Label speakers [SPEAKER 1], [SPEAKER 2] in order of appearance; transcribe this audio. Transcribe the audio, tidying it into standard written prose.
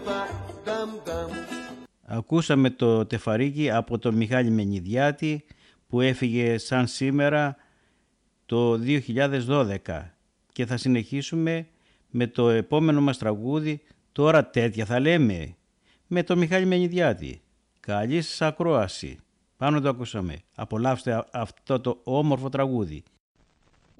[SPEAKER 1] Ακούσαμε το τεφαρίκι από τον Μιχάλη Μενιδιάτη που έφυγε σαν σήμερα το 2012 και θα συνεχίσουμε με το επόμενο μας τραγούδι «Τώρα τέτοια θα λέμε» με τον Μιχάλη Μενιδιάτη. Καλή σας ακρόαση. Πάνω το ακούσαμε. Απολαύστε αυτό το όμορφο τραγούδι.